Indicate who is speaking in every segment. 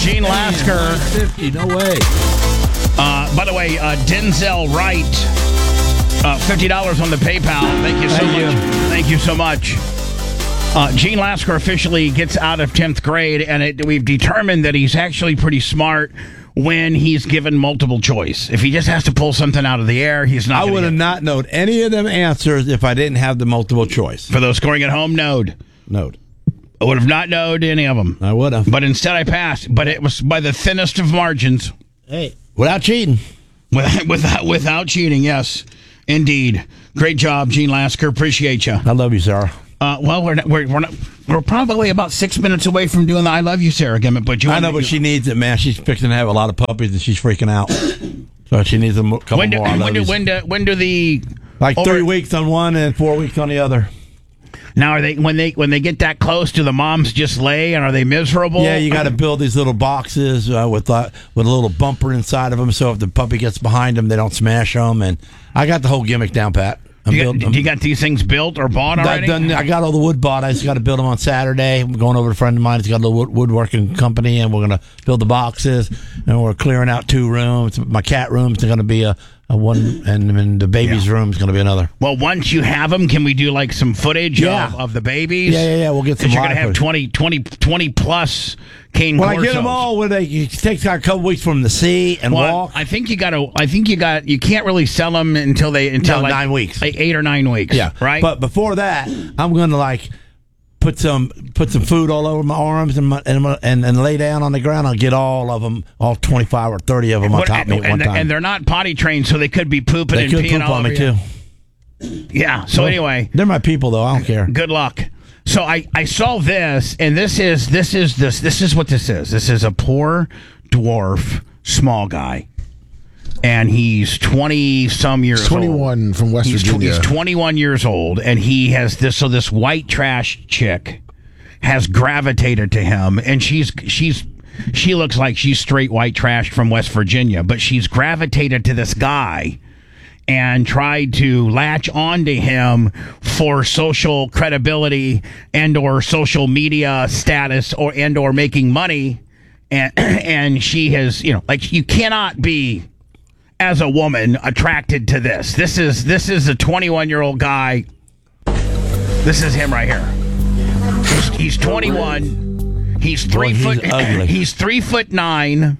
Speaker 1: Gene Lasker.
Speaker 2: 50, no way.
Speaker 1: By the way, Denzel Wright, $50 on the PayPal. Thank you so much. Thank you so much. Gene Lasker officially gets out of 10th grade, and we've determined that he's actually pretty smart when he's given multiple choice. If he just has to pull something out of the air, he's not.
Speaker 2: I would have not known any of them answers if I didn't have the multiple choice.
Speaker 1: For those scoring at home, Node. I would have not known any of them.
Speaker 2: I would have.
Speaker 1: But instead I passed. But it was by the thinnest of margins.
Speaker 2: Hey, without cheating.
Speaker 1: Without cheating, yes. Indeed. Great job, Gene Lasker. Appreciate you.
Speaker 2: I love you, Sarah.
Speaker 1: Well, we're probably about 6 minutes away from doing the "I love you, Sarah" gimmick. But
Speaker 2: she needs it, man. She's fixing to have a lot of puppies, and she's freaking out. So she needs a couple more.
Speaker 1: When do the
Speaker 2: 3 weeks on one and 4 weeks on the other?
Speaker 1: Now, are they when they get that close, do the moms just lay, and are they miserable?
Speaker 2: Yeah, you got to build these little boxes with a little bumper inside of them, so if the puppy gets behind them, they don't smash them. And I got the whole gimmick down pat.
Speaker 1: Do you got these things built or bought already?
Speaker 2: I got all the wood bought. I just got to build them on Saturday. I'm going over to a friend of mine. He's got a little woodworking company, and we're going to build the boxes. And we're clearing out 2 rooms. My cat room's going to be a one, and the baby's room is going to be another.
Speaker 1: Well, once you have them, can we do like some footage of the babies?
Speaker 2: Yeah. We'll get some.
Speaker 1: Because you're going to have 20 plus cane Corsos.
Speaker 2: When I get them all, it takes a couple weeks for them to see and walk.
Speaker 1: I think you can't really sell them until
Speaker 2: 9 weeks,
Speaker 1: 8 or 9 weeks.
Speaker 2: Yeah,
Speaker 1: right.
Speaker 2: But before that, I'm going to put some food all over my arms and lay down on the ground. I'll get all of them, all 25 or 30 of them on top of me at one time.
Speaker 1: And they're not potty trained, so they could be pooping and peeing all over
Speaker 2: me too.
Speaker 1: Yeah. So anyway,
Speaker 2: they're my people, though. I don't care.
Speaker 1: Good luck. So I saw this, and this is what this is. This is a poor dwarf, small guy. And he's 20-some years
Speaker 3: 21
Speaker 1: old.
Speaker 3: from West Virginia.
Speaker 1: He's 21 years old, and he has this. So this white trash chick has gravitated to him, and she looks like she's straight white trash from West Virginia, but she's gravitated to this guy and tried to latch onto him for social credibility and/or social media status or making money, and she has you cannot be, as a woman, attracted to this. This is a 21-year-old guy. This is him right here. He's 21. He's 3 foot. He's 3'9",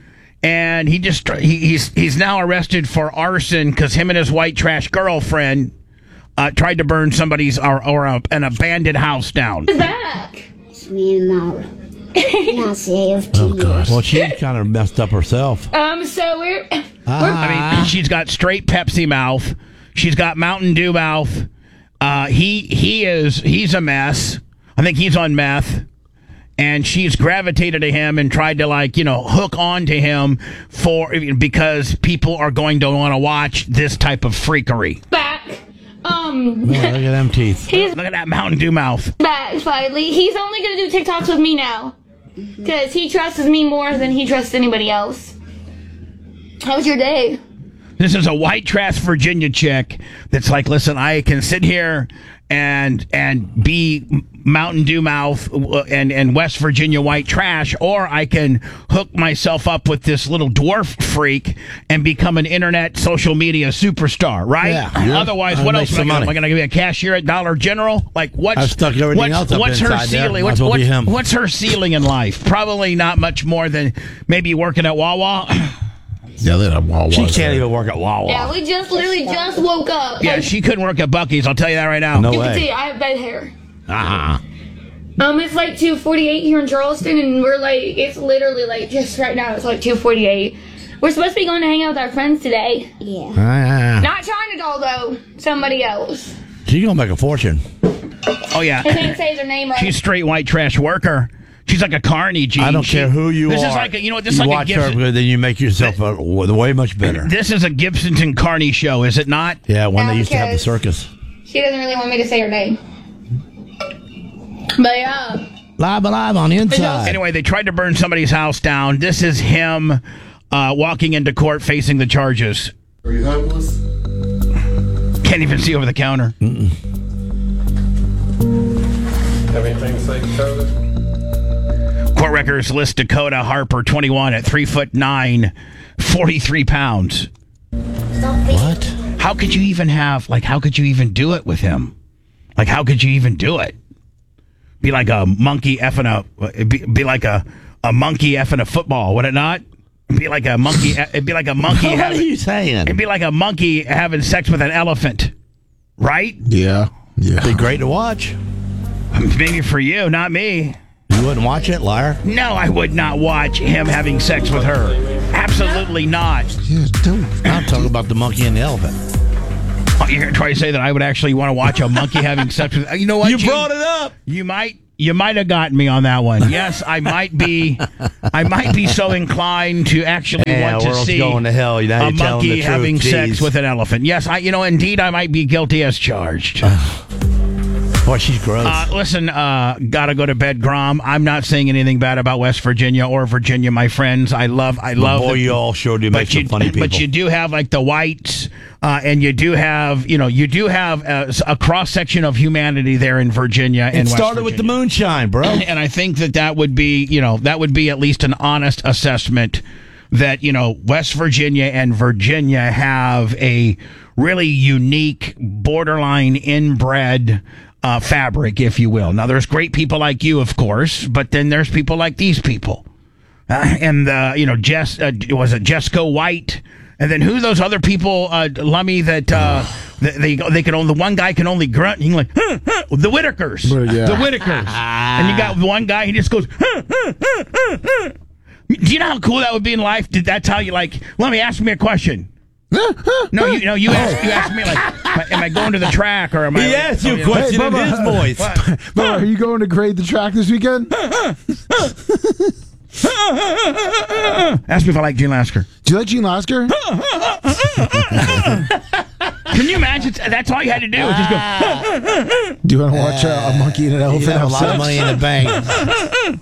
Speaker 1: and he's now arrested for arson because him and his white trash girlfriend tried to burn somebody's or an abandoned house down.
Speaker 4: Who's back?
Speaker 5: It's me and Laura.
Speaker 2: Oh God! Well, she kind of messed up herself.
Speaker 4: So we're
Speaker 1: I mean, she's got straight Pepsi mouth. She's got Mountain Dew mouth. He's a mess. I think he's on meth. And she's gravitated to him and tried to hook on to him because people are going to want to watch this type of freakery.
Speaker 4: back.
Speaker 2: Look at them teeth.
Speaker 1: Look at that Mountain Dew mouth.
Speaker 4: Back finally. He's only gonna do TikToks with me now, because he trusts me more than he trusts anybody else. How was your day?
Speaker 1: This is a white trash Virginia chick that's like, listen, I can sit here and be Mountain Dew mouth and West Virginia white trash, or I can hook myself up with this little dwarf freak and become an internet social media superstar, right?
Speaker 2: Yeah.
Speaker 1: Otherwise, what else am I going to be a cashier at Dollar General? Like, what's her ceiling? What's her ceiling in life? Probably not much more than maybe working at Wawa.
Speaker 3: Yeah, they have Wawa.
Speaker 2: She can't even work at Wawa.
Speaker 4: Yeah, we literally just woke up.
Speaker 1: Yeah, she couldn't work at Buc-ee's. I'll tell you that right now.
Speaker 2: No
Speaker 4: You
Speaker 2: way.
Speaker 4: can see I have bad hair.
Speaker 2: Uh-huh.
Speaker 4: It's like 2:48 here in Charleston, and it's literally just right now. It's like 2:48. We're supposed to be going to hang out with our friends today.
Speaker 5: Yeah.
Speaker 4: Not China Doll though. Somebody else.
Speaker 2: She's gonna make a fortune.
Speaker 1: Oh yeah.
Speaker 4: I can't say their name right.
Speaker 1: She's straight white trash worker. She's like a carny, Gene.
Speaker 2: I don't care who you are.
Speaker 1: This is like this is
Speaker 2: you
Speaker 1: like
Speaker 2: watch
Speaker 1: a Gibson.
Speaker 2: her, then you make yourself way much better.
Speaker 1: This is a Gibson's and Carney show, is it not?
Speaker 2: Yeah, one
Speaker 4: Yeah,
Speaker 2: they used to have the
Speaker 4: because-
Speaker 2: circus.
Speaker 4: She doesn't really want me to say her name. But yeah.
Speaker 2: Live on the inside.
Speaker 1: Anyway, they tried to burn somebody's house down. This is him walking into court facing the charges.
Speaker 6: Are you homeless?
Speaker 1: Can't even see over the counter.
Speaker 6: Have anything to say, COVID?
Speaker 1: Court records list Dakota Harper, 21, at 3'9", 43 pounds.
Speaker 2: What?
Speaker 1: How could you even how could you even do it with him? Like, how could you even do it? Be like a monkey effing be like a monkey effing a football, would it not? It'd be like a monkey. It'd be like a monkey.
Speaker 2: What are you saying?
Speaker 1: It'd be like a monkey having sex with an elephant, right?
Speaker 3: Yeah.
Speaker 2: Be great to watch.
Speaker 1: Maybe for you, not me.
Speaker 2: You wouldn't watch it, liar?
Speaker 1: No, I would not watch him having sex with her. Absolutely not.
Speaker 3: Yeah, don't.
Speaker 2: I'm talking about the monkey and the elephant.
Speaker 1: Oh, you're going to try to say that I would actually want to watch a monkey having sex with... You know what?
Speaker 2: You brought it up.
Speaker 1: You might have gotten me on that one. Yes, I might be so inclined to actually want to see
Speaker 2: going to hell. Now
Speaker 1: a
Speaker 2: you're telling
Speaker 1: monkey
Speaker 2: the truth.
Speaker 1: having sex
Speaker 2: Jeez.
Speaker 1: with an elephant. Yes, indeed I might be guilty as charged.
Speaker 2: Boy, she's gross.
Speaker 1: Listen, gotta go to bed, Grom. I'm not saying anything bad about West Virginia or Virginia, my friends. I love.
Speaker 2: Boy, you all sure do make some funny people.
Speaker 1: But you do have like the whites, and you do have a cross section of humanity there in Virginia.
Speaker 2: It started with the moonshine, bro.
Speaker 1: And I think that would be at least an honest assessment that West Virginia and Virginia have a really unique, borderline inbred fabric, if you will. Now, there's great people like you, of course, but then there's people like these people. Was it Jesco White? And then who those other people, Lummy, that they can only, the one guy can only grunt, and like, the Whitakers.
Speaker 3: Yeah.
Speaker 1: The Whitakers. And you got one guy, he just goes, Do you know how cool that would be in life? That's how you let me ask me a question. No, you asked me am I going to the track or am I?
Speaker 2: He asked you a question in his voice.
Speaker 3: Bubba, are you going to grade the track this weekend?
Speaker 1: Ask me if I like Gene Lasker.
Speaker 3: Do you like Gene Lasker?
Speaker 1: Can you imagine? That's all you had to do. Was just go.
Speaker 3: Do you want to watch a monkey and an elephant
Speaker 2: You have a
Speaker 3: have
Speaker 2: lot of
Speaker 3: sex?
Speaker 2: money in the bank.